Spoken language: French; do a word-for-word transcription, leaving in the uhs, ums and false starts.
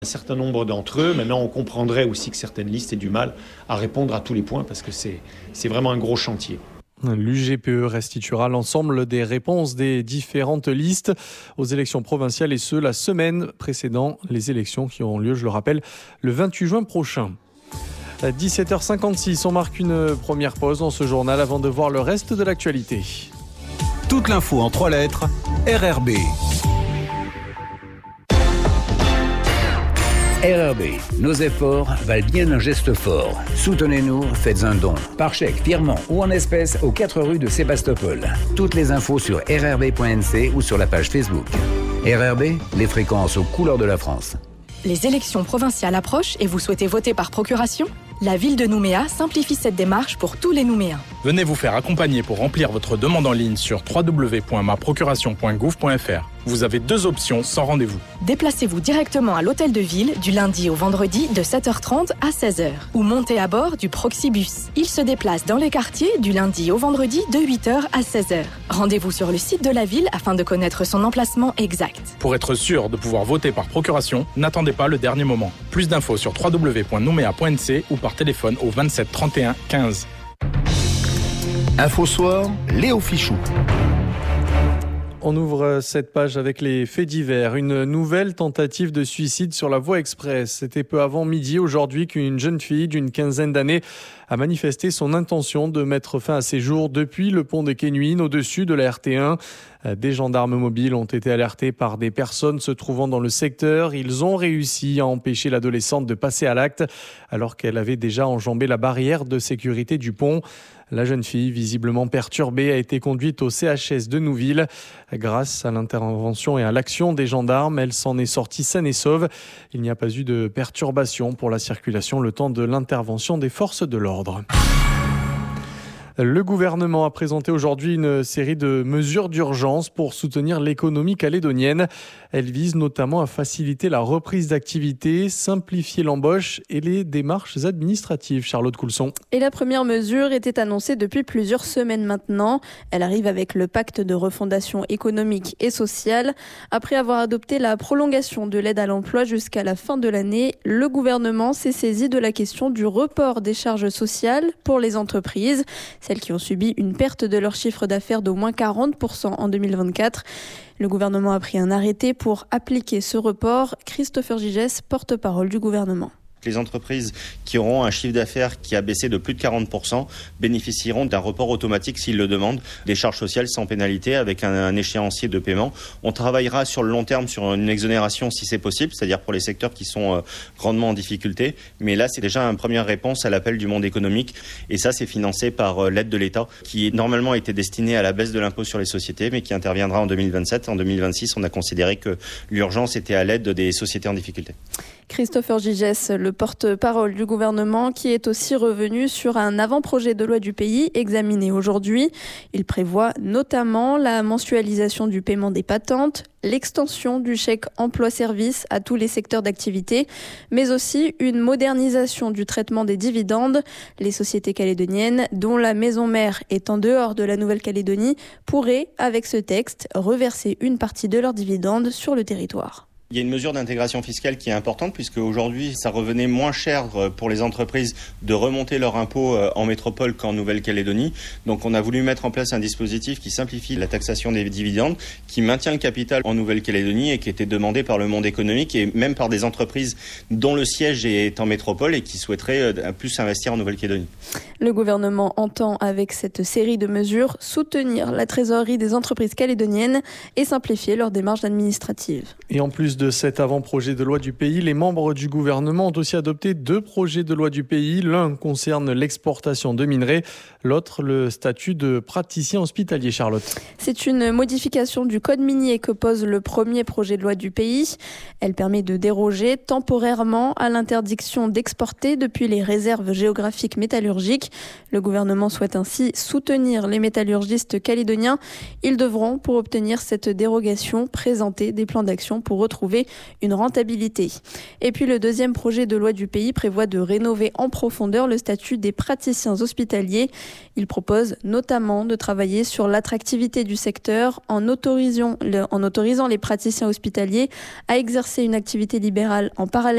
Un certain nombre d'entre eux, maintenant on comprendrait aussi que certaines listes aient du mal à répondre à tous les points parce que c'est, c'est vraiment un gros chantier. L'U G P E restituera l'ensemble des réponses des différentes listes aux élections provinciales et ce, la semaine précédant les élections qui auront lieu, je le rappelle, le vingt-huit juin prochain. À dix-sept heures cinquante-six, on marque une première pause dans ce journal avant de voir le reste de l'actualité. Toute l'info en trois lettres, R R B. R R B, nos efforts valent bien un geste fort. Soutenez-nous, faites un don. Par chèque, virement ou en espèces aux quatre rues de Sébastopol. Toutes les infos sur r r b point n c ou sur la page Facebook. R R B, les fréquences aux couleurs de la France. Les élections provinciales approchent et vous souhaitez voter par procuration ? La ville de Nouméa simplifie cette démarche pour tous les Nouméens. Venez vous faire accompagner pour remplir votre demande en ligne sur w w w point ma procuration point gouv point f r. Vous avez deux options sans rendez-vous. Déplacez-vous directement à l'hôtel de ville du lundi au vendredi de sept heures trente à seize heures ou montez à bord du Proxibus. Il se déplace dans les quartiers du lundi au vendredi de huit heures à seize heures. Rendez-vous sur le site de la ville afin de connaître son emplacement exact. Pour être sûr de pouvoir voter par procuration, n'attendez pas le dernier moment. Plus d'infos sur w w w point nouméa point n c ou par téléphone au vingt-sept trente et un quinze. Info Soir, Léo Fichou. On ouvre cette page avec les faits divers. Une nouvelle tentative de suicide sur la voie express. C'était peu avant midi aujourd'hui qu'une jeune fille d'une quinzaine d'années a manifesté son intention de mettre fin à ses jours depuis le pont des Quénuines au-dessus de la R T un. Des gendarmes mobiles ont été alertés par des personnes se trouvant dans le secteur. Ils ont réussi à empêcher l'adolescente de passer à l'acte alors qu'elle avait déjà enjambé la barrière de sécurité du pont. La jeune fille, visiblement perturbée, a été conduite au C H S de Nouville. Grâce à l'intervention et à l'action des gendarmes, elle s'en est sortie saine et sauve. Il n'y a pas eu de perturbation pour la circulation le temps de l'intervention des forces de l'ordre. Le gouvernement a présenté aujourd'hui une série de mesures d'urgence pour soutenir l'économie calédonienne. Elle vise notamment à faciliter la reprise d'activité, simplifier l'embauche et les démarches administratives. Charlotte Coulson. Et la première mesure était annoncée depuis plusieurs semaines maintenant. Elle arrive avec le pacte de refondation économique et sociale. Après avoir adopté la prolongation de l'aide à l'emploi jusqu'à la fin de l'année, le gouvernement s'est saisi de la question du report des charges sociales pour les entreprises. Celles qui ont subi une perte de leur chiffre d'affaires d'au moins quarante pour cent en deux mille vingt-quatre. Le gouvernement a pris un arrêté pour appliquer ce report. Christopher Gigès, porte-parole du gouvernement. Les entreprises qui auront un chiffre d'affaires qui a baissé de plus de quarante pour cent bénéficieront d'un report automatique s'ils le demandent, des charges sociales sans pénalité avec un, un échéancier de paiement. On travaillera sur le long terme sur une exonération si c'est possible, c'est-à-dire pour les secteurs qui sont euh, grandement en difficulté. Mais là, c'est déjà une première réponse à l'appel du monde économique. Et ça, c'est financé par euh, l'aide de l'État qui normalement était destinée à la baisse de l'impôt sur les sociétés, mais qui interviendra en deux mille vingt-sept. En deux mille vingt-six, on a considéré que l'urgence était à l'aide des sociétés en difficulté. Christopher Gigès, le porte-parole du gouvernement, qui est aussi revenu sur un avant-projet de loi du pays examiné aujourd'hui. Il prévoit notamment la mensualisation du paiement des patentes, l'extension du chèque emploi-service à tous les secteurs d'activité, mais aussi une modernisation du traitement des dividendes. Les sociétés calédoniennes, dont la maison mère est en dehors de la Nouvelle-Calédonie, pourraient, avec ce texte, reverser une partie de leurs dividendes sur le territoire. Il y a une mesure d'intégration fiscale qui est importante puisque aujourd'hui, ça revenait moins cher pour les entreprises de remonter leur impôt en métropole qu'en Nouvelle-Calédonie. Donc on a voulu mettre en place un dispositif qui simplifie la taxation des dividendes, qui maintient le capital en Nouvelle-Calédonie et qui était demandé par le monde économique et même par des entreprises dont le siège est en métropole et qui souhaiteraient plus investir en Nouvelle-Calédonie. Le gouvernement entend, avec cette série de mesures, soutenir la trésorerie des entreprises calédoniennes et simplifier leurs démarches administratives. Et en plus de cet avant-projet de loi du pays, les membres du gouvernement ont aussi adopté deux projets de loi du pays. L'un concerne l'exportation de minerais, l'autre le statut de praticien hospitalier. Charlotte. C'est une modification du code minier que pose le premier projet de loi du pays. Elle permet de déroger temporairement à l'interdiction d'exporter depuis les réserves géographiques métallurgiques. Le gouvernement souhaite ainsi soutenir les métallurgistes calédoniens. Ils devront, pour obtenir cette dérogation, présenter des plans d'action pour retrouver une rentabilité. Et puis le deuxième projet de loi du pays prévoit de rénover en profondeur le statut des praticiens hospitaliers. Il propose notamment de travailler sur l'attractivité du secteur en autorisant, en autorisant les praticiens hospitaliers à exercer une activité libérale en parallèle